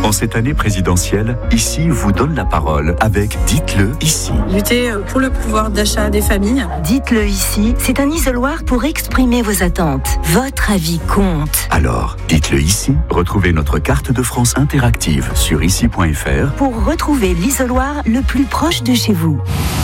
En cette année présidentielle, Ici vous donne la parole avec Dites-le ici. Lutter pour le pouvoir d'achat des familles. Dites-le ici, c'est un isoloir pour exprimer vos attentes. Votre avis compte. Alors, dites-le ici. Retrouvez notre carte de France interactive sur ici.fr pour retrouver l'isoloir le plus proche de chez vous.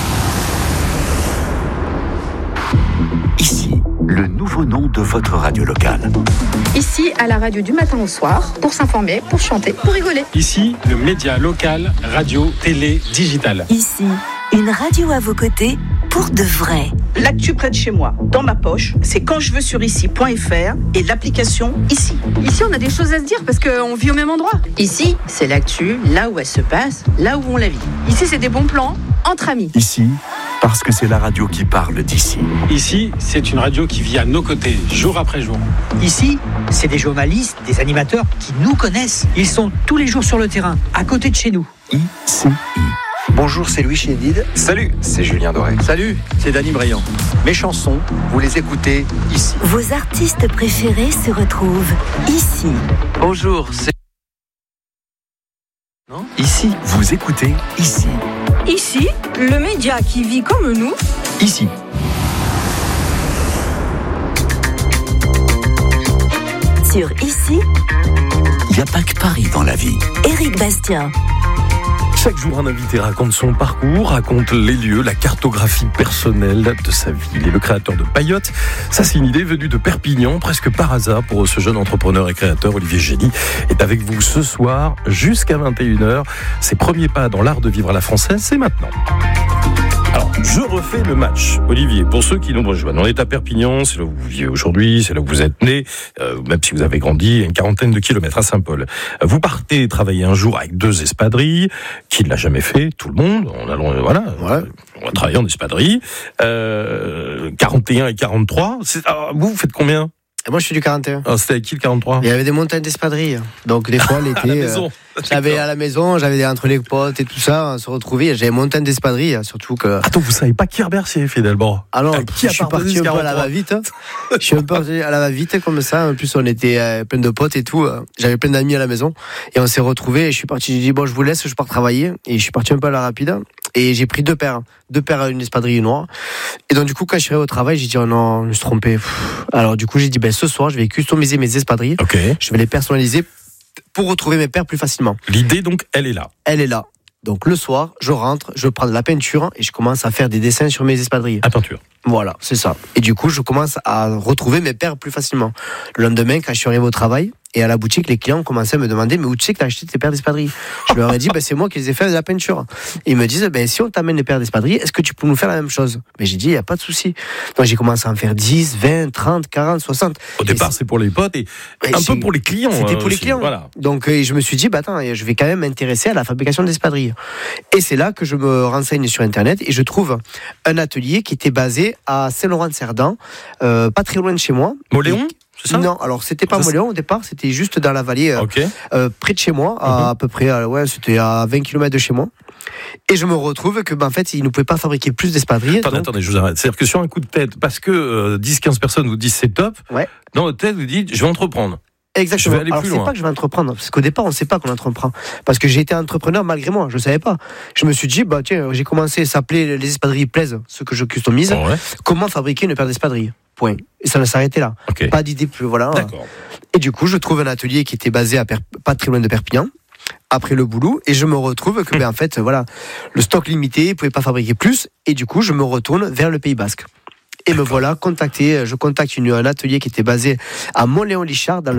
Ici, le nouveau nom de votre radio locale. Ici, à la radio du matin au soir, pour s'informer, pour chanter, pour rigoler. Ici, le média local, radio, télé, digital. Ici, une radio à vos côtés pour de vrai. L'actu près de chez moi, dans ma poche, c'est quand je veux sur ici.fr et l'application Ici. Ici, on a des choses à se dire parce qu'on vit au même endroit. Ici, c'est l'actu, là où elle se passe, là où on la vit. Ici, c'est des bons plans entre amis. Ici, parce que c'est la radio qui parle d'ici. Ici, c'est une radio qui vit à nos côtés, jour après jour. Ici, c'est des journalistes, des animateurs qui nous connaissent. Ils sont tous les jours sur le terrain, à côté de chez nous. ICI. Bonjour, c'est Louis Chédid. Salut, c'est Julien Doré. Salut, c'est Dany Briand. Mes chansons, vous les écoutez ici. Vos artistes préférés se retrouvent ici. Bonjour, c'est... Non ? Ici. Vous écoutez Ici. Ici, le média qui vit comme nous. Ici. Sur Ici, il n'y a pas que Paris dans la vie. Éric Bastien. Chaque jour, un invité raconte son parcours, raconte les lieux, la cartographie personnelle de sa vie. Il est le créateur de Paillote. Ça, c'est une idée venue de Perpignan, presque par hasard pour ce jeune entrepreneur et créateur. Olivier Gély est avec vous ce soir jusqu'à 21h. Ses premiers pas dans l'art de vivre à la française, c'est maintenant. Alors, je refais le match. Olivier, pour ceux qui nous rejoignent, on est à Perpignan, c'est là où vous vivez aujourd'hui, c'est là où vous êtes né, même si vous avez grandi à une quarantaine de kilomètres à Saint-Paul. Vous partez travailler un jour avec 2 espadrilles. Qui ne l'a jamais fait? Tout le monde. On va travailler en espadrille. 41 et 43. Alors, vous faites combien? Moi, je suis du 41. Ah, c'était avec qui le 43? Il y avait des montagnes d'espadrilles. Donc, des fois, l'été, j'avais à la maison, j'avais entre les potes et tout ça, on se retrouvait. J'avais montagne d'espadrilles, surtout que. Attends, vous savez pas qui Bercier, finalement? Ah non, je suis parti un peu à la va-vite. Je suis un peu à la va-vite, comme ça. En plus, on était plein de potes et tout. J'avais plein d'amis à la maison. Et on s'est retrouvés. Et je suis parti, j'ai dit, bon, je vous laisse, je pars travailler. Et je suis parti un peu à la rapide. Et j'ai pris 2 paires. 2 paires, une espadrille noire. Et donc, du coup, quand je suis arrivé au travail, j'ai dit, oh non, je me suis trompé. Alors, du coup, j'ai dit, ce soir, je vais customiser mes espadrilles. Okay. Je vais les personnaliser pour retrouver mes paires plus facilement. L'idée, donc, elle est là. Elle est là. Donc, le soir, je rentre, je prends de la peinture et je commence à faire des dessins sur mes espadrilles. La peinture. Voilà, c'est ça. Et du coup, je commence à retrouver mes paires plus facilement. Le lendemain, quand je suis arrivé au travail, et à la boutique, les clients ont commencé à me demander, mais où tu sais que tu as acheté tes paires d'espadrilles? Je leur ai dit, c'est moi qui les ai fait de la peinture. Et ils me disent, si on t'amène les paires d'espadrilles, est-ce que tu peux nous faire la même chose? Mais j'ai dit, il n'y a pas de souci. Donc j'ai commencé à en faire 10, 20, 30, 40, 60. Au départ, c'est pour les potes et un peu pour les clients. C'était pour les clients. Voilà. Donc je me suis dit, je vais quand même m'intéresser à la fabrication d'espadrilles. Et c'est là que je me renseigne sur Internet et je trouve un atelier qui était basé à Saint-Laurent-de-Cerdan, pas très loin de chez moi. Moléon? C'est ça? Non, alors c'était pas Moléon au départ, c'était juste dans la vallée, près de chez moi, à peu près, c'était à 20 km de chez moi. Et je me retrouve que, en fait, ils ne pouvaient pas fabriquer plus d'espadrilles. Attendez, je vous arrête. C'est-à-dire que sur un coup de tête, parce que 10-15 personnes vous disent c'est top, dans votre tête, vous dites je vais entreprendre. Exactement. Je vais aller alors, plus c'est loin. pas que je vais entreprendre, parce qu'au départ, on ne sait pas qu'on entreprend. Parce que j'ai été entrepreneur malgré moi, je ne savais pas. Je me suis dit, j'ai commencé à s'appeler Les Espadrilles Plaisent, ce que je customise. Oh ouais. Comment fabriquer une paire d'espadrilles? Point. Et ça ne s'arrêtait là. Okay. Pas d'idée plus, voilà. D'accord. Et du coup, je trouve un atelier qui était basé pas très loin de Perpignan, après le boulot, et je me retrouve que, en fait, le stock limité, ils ne pouvaient pas fabriquer plus, et du coup, je me retourne vers le Pays Basque. Et me voilà contacté, je contacte un atelier qui était basé à Montléon-Lichard, dans le